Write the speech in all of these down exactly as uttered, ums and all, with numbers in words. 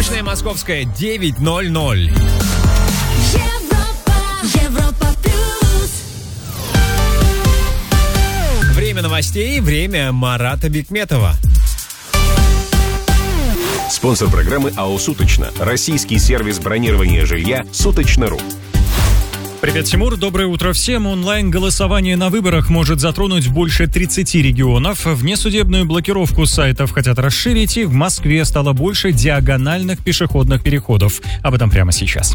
Точное московское девять ноль ноль. Европа плюс. Время новостей, время Марата Бикметова. Спонсор программы АО «Суточно». Российский сервис бронирования жилья «Суточно.ру». Привет, Тимур. Доброе утро всем. Онлайн-голосование на выборах может затронуть больше тридцати регионов. Внесудебную блокировку сайтов хотят расширить, и в Москве стало больше диагональных пешеходных переходов. Об этом прямо сейчас.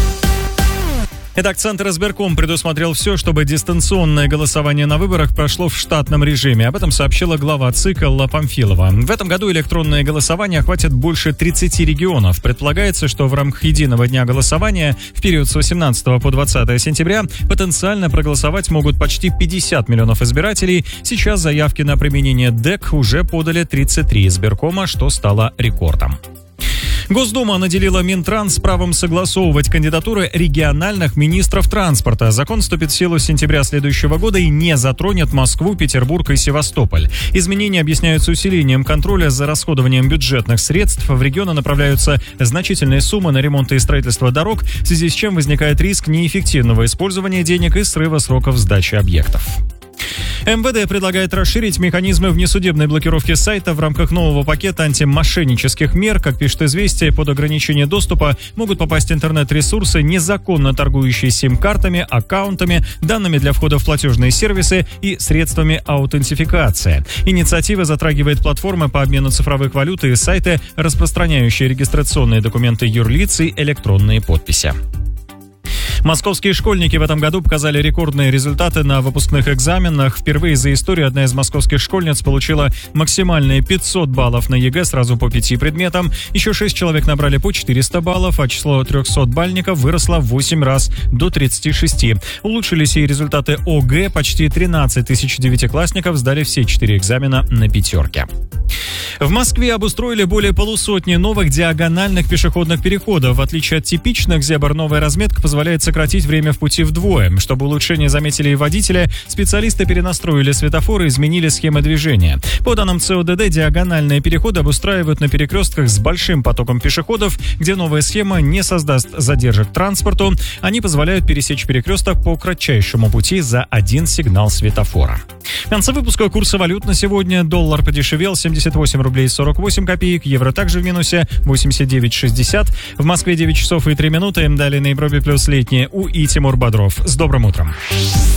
Итак, Центр избирком предусмотрел все, чтобы дистанционное голосование на выборах прошло в штатном режиме. Об этом сообщила глава ЦИК Алла Памфилова. В этом году электронное голосование охватит больше тридцати регионов. Предполагается, что в рамках единого дня голосования в период с восемнадцатого по двадцатое сентября потенциально проголосовать могут почти пятьдесят миллионов избирателей. Сейчас заявки на применение ДЭК уже подали тридцать три избиркома, что стало рекордом. Госдума наделила Минтранс правом согласовывать кандидатуры региональных министров транспорта. Закон вступит в силу с сентября следующего года и не затронет Москву, Петербург и Севастополь. Изменения объясняются усилением контроля за расходованием бюджетных средств. В регионы направляются значительные суммы на ремонт и строительство дорог, в связи с чем возникает риск неэффективного использования денег и срыва сроков сдачи объектов. МВД предлагает расширить механизмы внесудебной блокировки сайта в рамках нового пакета антимошеннических мер. Как пишет «Известия», под ограничение доступа могут попасть интернет-ресурсы, незаконно торгующие сим-картами, аккаунтами, данными для входа в платежные сервисы и средствами аутентификации. Инициатива затрагивает платформы по обмену цифровых валют и сайты, распространяющие регистрационные документы юрлиц и электронные подписи. Московские школьники в этом году показали рекордные результаты на выпускных экзаменах. Впервые за историю одна из московских школьниц получила максимальные пятьсот баллов на ЕГЭ сразу по пяти предметам. Еще шесть человек набрали по четыреста баллов, а число трехсотбальников выросло в восемь раз до тридцати шести. Улучшились и результаты ОГЭ. Почти тринадцать тысяч девятиклассников сдали все четыре экзамена на пятерке. В Москве обустроили более полусотни новых диагональных пешеходных переходов. В отличие от типичных зебр, новая разметка позволяет сократить время в пути вдвое. Чтобы улучшение заметили и водители, специалисты перенастроили светофоры и изменили схемы движения. По данным ЦОДД, диагональные переходы обустраивают на перекрестках с большим потоком пешеходов, где новая схема не создаст задержек транспорту. Они позволяют пересечь перекресток по кратчайшему пути за один сигнал светофора. В конце выпуска курсы валют на сегодня. Доллар подешевел семьдесят восемь рублей сорок восемь копеек, евро также в минусе восемьдесят девять шестьдесят. В Москве девять часов и три минуты. Далее на Европе плюс летнее У и Тимур Бодров. С добрым утром.